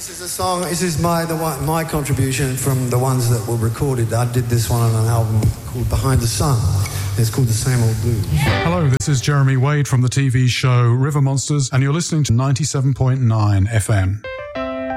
This is a song. This is my contribution from the ones that were recorded. I did this one on an album called Behind the Sun. It's called The Same Old Blues. Hello, this is Jeremy Wade from the TV show River Monsters, and you're listening to 97.9 FM.